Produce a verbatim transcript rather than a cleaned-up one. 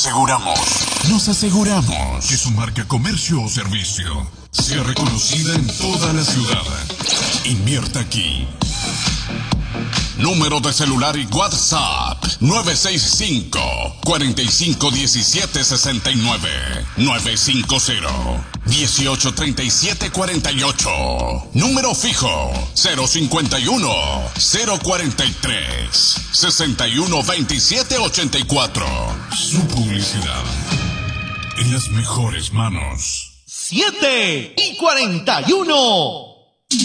aseguramos, nos aseguramos que su marca, comercio o servicio sea reconocida en toda la ciudad. Invierta aquí. Número de celular y WhatsApp nueve seis cinco, cuatro cinco uno siete seis nueve, nueve cinco cero, uno ocho tres siete cuatro ocho. Número fijo cero cinco uno, cero cuatro tres, seis uno dos siete ocho cuatro. Su publicidad en las mejores manos. siete y cuarenta y uno.